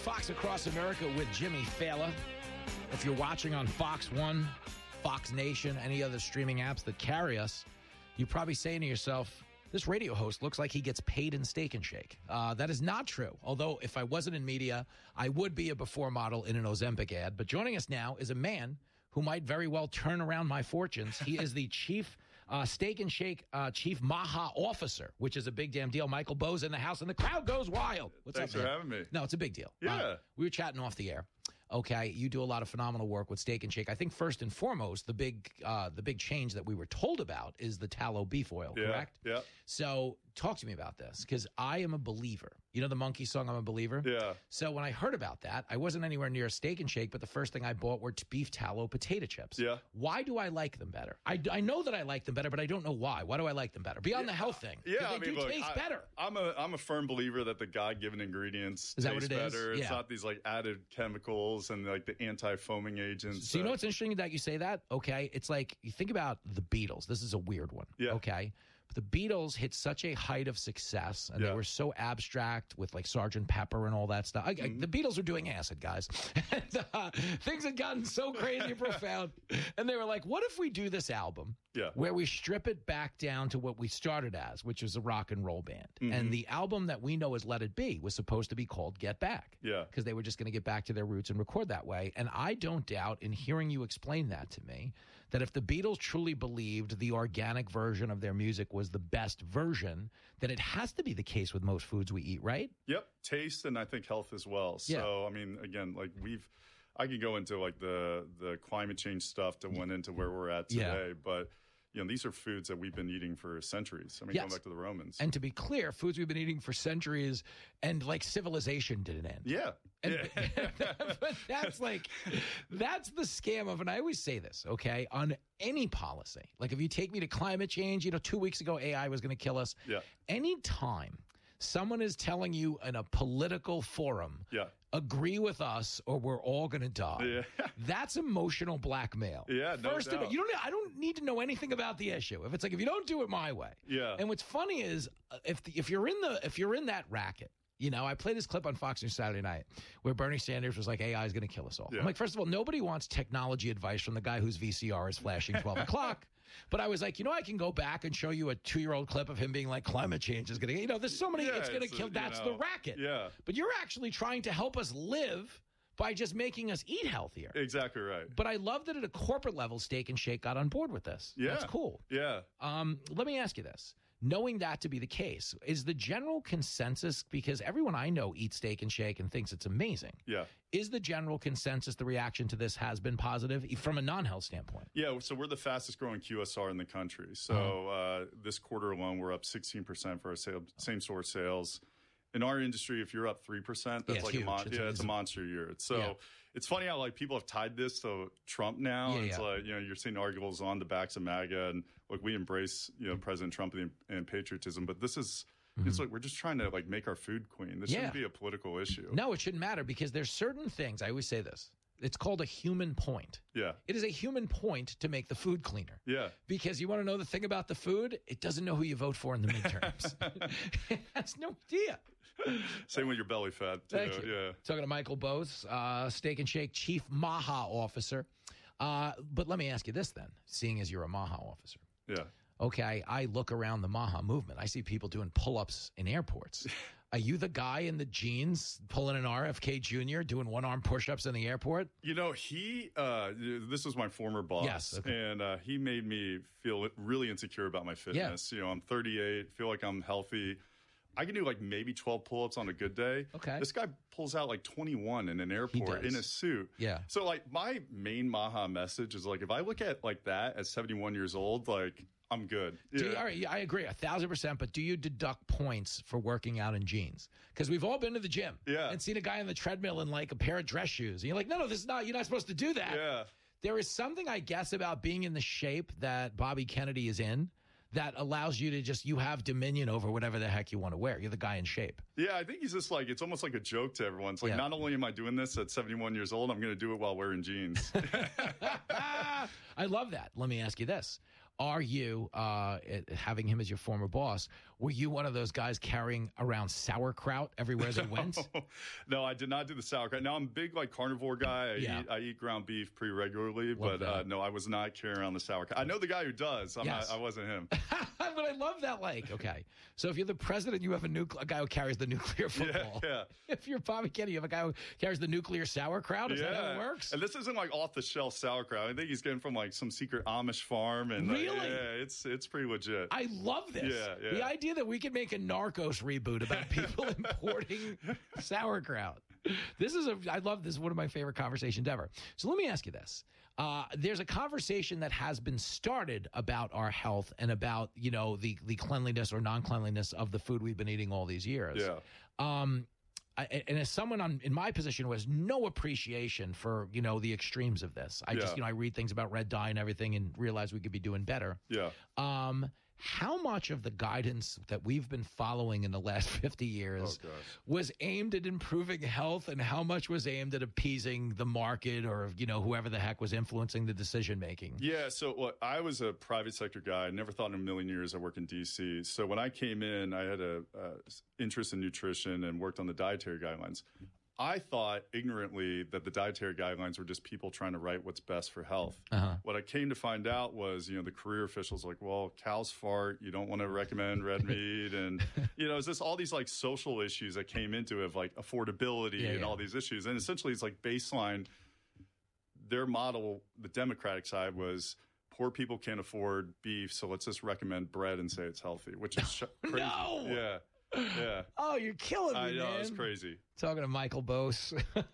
Fox Across America with Jimmy Fallon. If you're watching on Fox One, Fox Nation, any other streaming apps that carry us, you're probably saying to yourself, this radio host looks like he gets paid in Steak and Shake. That is not true. Although if I wasn't in media, I would be a before model in an Ozempic ad. But joining us now is a man who might very well turn around my fortunes. He is the chief Steak and Shake Chief Maha Officer, which is a big damn deal. Michael Bowe's in the house, and the crowd goes wild. What's Thanks up, for man? having me. No, it's a big deal. Yeah. We were chatting off the air. Okay, you do a lot of phenomenal work with Steak and Shake. I think first and foremost, the big change that we were told about is the tallow beef oil, correct? Yeah. So talk to me about this, because I am a believer. You know the Monkey song, I'm a believer? Yeah. So when I heard about that, I wasn't anywhere near Steak and Shake, but the first thing I bought were beef tallow potato chips. Yeah. Why do I like them better? I know that I like them better, but I don't know why. Why do I like them better? Beyond the health thing. Yeah, They taste better. I'm a firm believer that the God-given ingredients Is that taste what it is? better. It's Yeah. not these like added chemicals and like the anti-foaming agents. So you know what's interesting that you say that? Okay, it's like you think about the Beatles. This is a weird one. Yeah. Okay, but the Beatles hit such a height of success, and they were so abstract with like Sgt. Pepper and all that stuff. The Beatles were doing acid, guys. And, things had gotten so crazy and profound, and they were like, "What if we do this album?" Yeah. Where we strip it back down to what we started as, which was a rock and roll band. And the album that we know as Let It Be was supposed to be called Get Back. Yeah. Because they were just going to get back to their roots and record that way. And I don't doubt, in hearing you explain that to me, that if the Beatles truly believed the organic version of their music was the best version, then it has to be the case with most foods we eat, right? Yep, taste and I think health as well. So I mean, again, like I could go into like the climate change stuff that went into where we're at today, but you know, these are foods that we've been eating for centuries. I mean, going back to the Romans. And to be clear, foods we've been eating for centuries, and like civilization didn't end. Yeah. But that's the scam of, and I always say this, okay, on any policy. Like if you take me to climate change, 2 weeks ago, AI was going to kill us. Yeah. Anytime someone is telling you in a political forum, agree with us or we're all going to die. Yeah. That's emotional blackmail. Yeah, no First, doubt. I don't need to know anything about the issue. If it's like, if you don't do it my way. Yeah. And what's funny is if you're in that racket, I played this clip on Fox News Saturday night where Bernie Sanders was like, AI is going to kill us all. Yeah. I'm like, first of all, nobody wants technology advice from the guy whose VCR is flashing 12 o'clock. But I was like, I can go back and show you a 2-year-old clip of him being like, climate change is going to, there's so many, it's going to kill. That's the racket. Yeah. But you're actually trying to help us live by just making us eat healthier. Exactly right. But I love that at a corporate level, Steak and Shake got on board with this. Yeah. That's cool. Yeah. Let me ask you this. Knowing that to be the case, is the general consensus, because everyone I know eats Steak and Shake and thinks it's amazing. Yeah. Is the general consensus the reaction to this has been positive from a non-health standpoint? Yeah, so we're the fastest growing QSR in the country. So this quarter alone, we're up 16% for our same store sales. In our industry, if you're up 3%, that's like huge. It's a monster year. It's funny how like people have tied this to Trump now. It's like, you're seeing articles on the backs of MAGA, and look, we embrace President Trump and patriotism, but this is. It's like we're just trying to like make our food clean. This shouldn't be a political issue. No, it shouldn't matter, because there's certain things. I always say this. It's called a human point. Yeah. It is a human point to make the food cleaner. Yeah. Because you want to know the thing about the food? It doesn't know who you vote for in the midterms. It has no idea. Same with your belly fat, too. Thank you. Yeah. Talking to Michael Bose, Steak and Shake Chief Maha Officer. But let me ask you this then, seeing as you're a Maha officer. Yeah. Okay, I look around the Maha movement. I see people doing pull-ups in airports. Are you the guy in the jeans pulling an RFK Jr., doing one-arm push-ups in the airport? He, this was my former boss. Yes, okay. And he made me feel really insecure about my fitness. Yeah. I'm 38, feel like I'm healthy. I can do like maybe 12 pull-ups on a good day. Okay. This guy pulls out like 21 in an airport in a suit. Yeah. So like my main Maha message is like, if I look at like that at 71 years old, like I'm good. Yeah. All right, I agree 1,000%. But do you deduct points for working out in jeans? Because we've all been to the gym and seen a guy on the treadmill in like a pair of dress shoes. And you're like, no, this is not. You're not supposed to do that. Yeah. There is something, I guess, about being in the shape that Bobby Kennedy is in that allows you to you have dominion over whatever the heck you want to wear. You're the guy in shape. Yeah, I think he's just like, it's almost like a joke to everyone. It's like, not only am I doing this at 71 years old, I'm going to do it while wearing jeans. I love that. Let me ask you this. Are you, having him as your former boss, Were you one of those guys carrying around sauerkraut everywhere they went? No, I did not do the sauerkraut. Now, I'm a big carnivore guy. I eat ground beef pretty regularly, but no, I was not carrying around the sauerkraut. I know the guy who does. I wasn't him. But I love that. Okay. So if you're the president, you have a guy who carries the nuclear football. Yeah. If you're Bobby Kennedy, you have a guy who carries the nuclear sauerkraut. Is that how it works? And this isn't off the shelf sauerkraut. I think he's getting from some secret Amish farm. And really? It's pretty legit. I love this. Yeah. The idea that we could make a Narcos reboot about people importing sauerkraut. I love this. One of my favorite conversations ever. So let me ask you this. There's a conversation that has been started about our health and about, the cleanliness or non-cleanliness of the food we've been eating all these years. Yeah. And as someone in my position who has no appreciation for, the extremes of this, I read things about red dye and everything and realize we could be doing better. Yeah. How much of the guidance that we've been following in the last 50 years was aimed at improving health, and how much was aimed at appeasing the market or, whoever the heck was influencing the decision making? Yeah. So I was a private sector guy. I never thought in a million years I work in D.C. So when I came in, I had a interest in nutrition and worked on the dietary guidelines. I thought ignorantly that the dietary guidelines were just people trying to write what's best for health. What I came to find out was, the career officials cows fart, you don't want to recommend red meat. And, it's just all these social issues that came into it of affordability and all these issues. And essentially it's baseline. Their model, the Democratic side, was poor people can't afford beef, so let's just recommend bread and say it's healthy, which is crazy. No! Yeah. Yeah. Oh, you're killing me, I know, man. it's crazy. Talking to Michael Bose,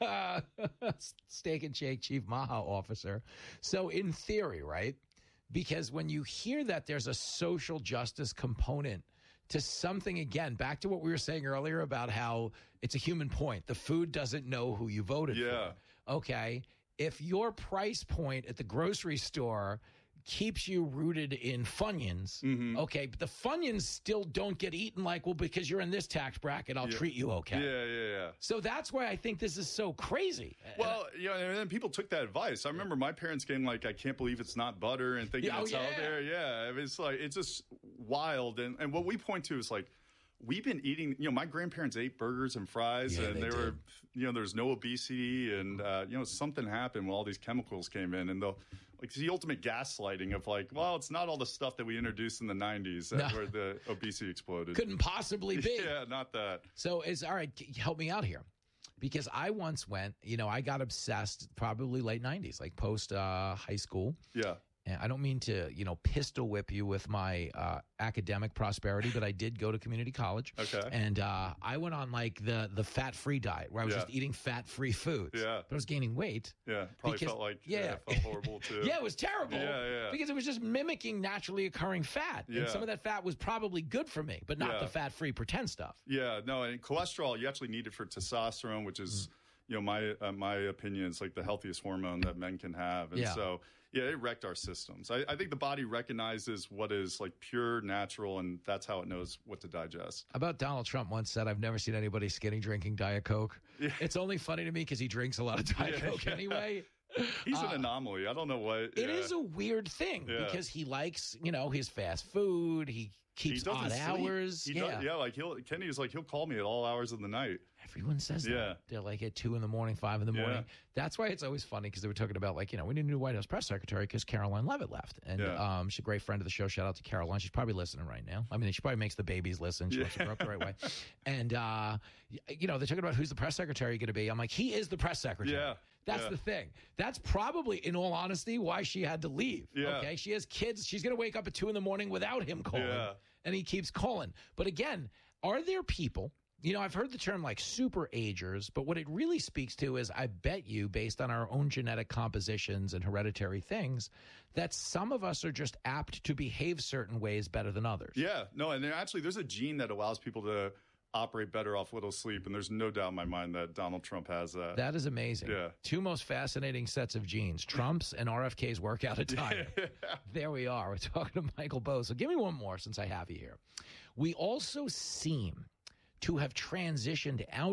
Steak and Shake Chief Maha Officer. So in theory, right? Because when you hear that there's a social justice component to something, again, back to what we were saying earlier about how it's a human point. The food doesn't know who you voted for. Okay. If your price point at the grocery store keeps you rooted in Funyuns, okay, but the Funyuns still don't get eaten because you're in this tax bracket, I'll treat you okay. Yeah. So that's why I think this is so crazy. Well, and then people took that advice. I remember my parents getting I can't believe it's not butter and thinking it's out there. Yeah, it's just wild. And what we point to is we've been eating, my grandparents ate burgers and fries and they were, there's no obesity and, something happened when all these chemicals came in and it's the ultimate gaslighting of it's not all the stuff that we introduced in the 90s where the obesity exploded. Couldn't possibly be. Yeah, not that. So all right, help me out here. Because I once went, I got obsessed probably late 90s, post high school. Yeah. And I don't mean to, pistol whip you with my academic prosperity, but I did go to community college. Okay. And I went on the fat-free diet where I was just eating fat-free foods. Yeah. But I was gaining weight. Yeah. Probably felt felt horrible too. Yeah, it was terrible. Yeah. Because it was just mimicking naturally occurring fat. Yeah. And some of that fat was probably good for me, but not the fat-free pretend stuff. Yeah. No, and cholesterol, you actually need it for testosterone, which is, my opinion, is the healthiest hormone that men can have. And so... Yeah, it wrecked our systems. I think the body recognizes what is pure, natural, and that's how it knows what to digest. About Donald Trump once said, I've never seen anybody skinny drinking Diet Coke. Yeah. It's only funny to me because he drinks a lot of Diet Coke anyway. He's an anomaly. I don't know what. It is a weird thing because he likes, his fast food. He keeps odd hours. Kenny's he'll call me at all hours of the night. Everyone says that. They're at 2 a.m, 5 a.m. Yeah. That's why it's always funny because they were talking about we need a new White House press secretary because Caroline Leavitt left. And she's a great friend of the show. Shout out to Caroline. She's probably listening right now. I mean, she probably makes the babies listen. She wants to grow up the right way. And, they're talking about who's the press secretary going to be. I'm like, he is the press secretary. Yeah. That's the thing. That's probably, in all honesty, why she had to leave. Yeah. Okay. She has kids. She's going to wake up at 2 a.m. without him calling. Yeah. And he keeps calling. But again, are there people, I've heard the term super agers, but what it really speaks to is I bet you, based on our own genetic compositions and hereditary things, that some of us are just apt to behave certain ways better than others. Yeah. No, and there's a gene that allows people to operate better off little sleep, and there's no doubt in my mind that Donald Trump has that. That is amazing. Yeah. Two most fascinating sets of genes, Trump's and RFK's workout attire. There we are. We're talking to Michael Bose. So give me one more since I have you here. We also seem to have transitioned out of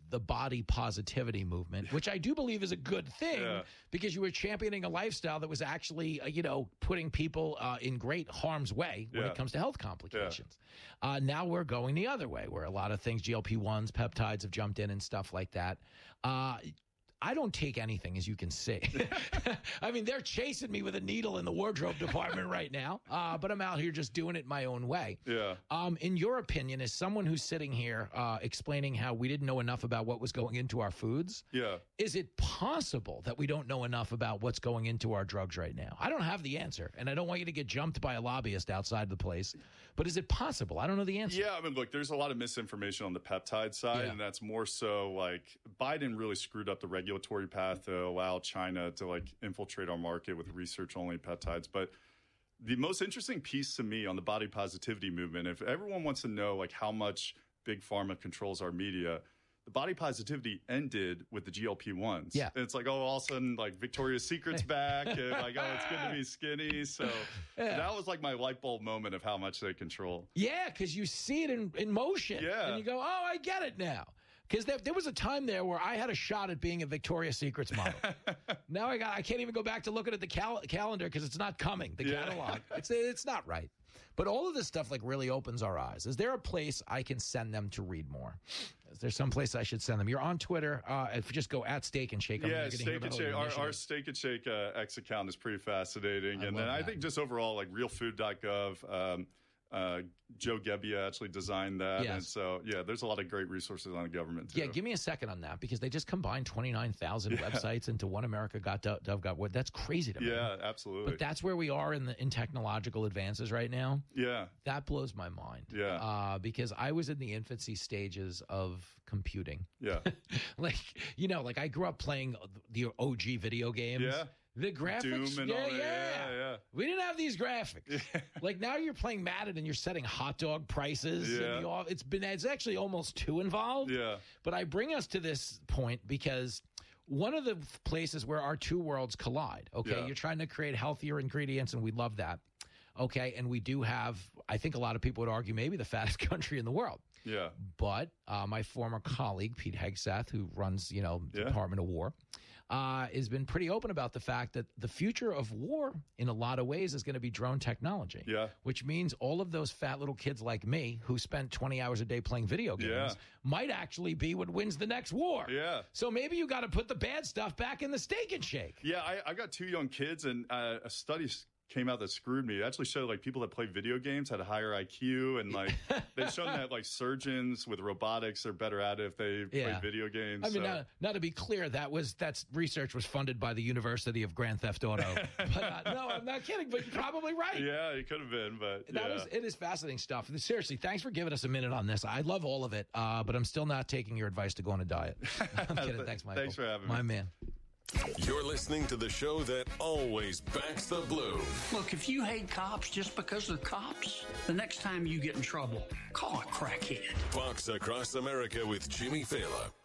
the body positivity movement, which I do believe is a good thing because you were championing a lifestyle that was actually, putting people in great harm's way when it comes to health complications. Now we're going the other way, where a lot of things, GLP-1s, peptides have jumped in and stuff like that. I don't take anything, as you can see. I mean, they're chasing me with a needle in the wardrobe department right now, but I'm out here just doing it my own way. Yeah. In your opinion, as someone who's sitting here explaining how we didn't know enough about what was going into our foods, is it possible that we don't know enough about what's going into our drugs right now? I don't have the answer, and I don't want you to get jumped by a lobbyist outside the place, but is it possible? I don't know the answer. Yeah, I mean, look, there's a lot of misinformation on the peptide side, and that's more so like Biden really screwed up the regulatory path to allow China to like infiltrate our market with research-only peptides. But the most interesting piece to me on the body positivity movement, if everyone wants to know like how much big pharma controls our media, the body positivity ended with the GLP-1s. Yeah. And it's like, all of a sudden, like Victoria's Secret's back, and like, it's good to be skinny. So that was like my light bulb moment of how much they control. Yeah, because you see it in motion. Yeah. And you go, oh, I get it now. Because there was a time there where I had a shot at being a Victoria's Secrets model. Now I can't even go back to looking at the calendar because it's not coming, the catalog. It's not right. But all of this stuff like really opens our eyes. Is there a place I can send them to read more? Is there some place I should send them? You're on Twitter. If you just go at Steak and Shake. Yeah, Steak and Shake. Our Steak and Shake X account is pretty fascinating. And then I think just overall, like realfood.gov, Joe Gebbia actually designed that. Yes. And so, there's a lot of great resources on the government, too. Yeah, give me a second on that, because they just combined 29,000 websites into one America.gov. That's crazy to me. Yeah, absolutely. But that's where we are in technological advances right now. Yeah. That blows my mind. Yeah. Because I was in the infancy stages of computing. Yeah. like I grew up playing the OG video games. Yeah. The graphics, Doom and all that. Yeah. We didn't have these graphics. Like now you're playing Madden and you're setting hot dog prices. Yeah. It's actually almost too involved. Yeah. But I bring us to this point because one of the places where our two worlds collide, you're trying to create healthier ingredients, and we love that. Okay, and we do have, I think a lot of people would argue, maybe the fattest country in the world. Yeah. But my former colleague, Pete Hegseth, who runs, the Department of War, has been pretty open about the fact that the future of war, in a lot of ways, is going to be drone technology. Yeah. Which means all of those fat little kids like me who spent 20 hours a day playing video games might actually be what wins the next war. Yeah. So maybe you got to put the bad stuff back in the Steak and Shake. Yeah, I got two young kids, and a study came out that screwed me. It actually showed like people that play video games had a higher IQ, and like they've shown that like surgeons with robotics are better at it if they play video games. I mean, now to be clear, that's research was funded by the University of Grand Theft Auto. But no, I'm not kidding. But you're probably right. Yeah, it could have been, but it is fascinating stuff. Seriously, thanks for giving us a minute on this. I love all of it, but I'm still not taking your advice to go on a diet. I'm kidding. Thanks, Michael. Thanks for having me, my man. You're listening to the show that always backs the blue. Look, if you hate cops just because they're cops, the next time you get in trouble, call a crackhead. Fox Across America with Jimmy Failla.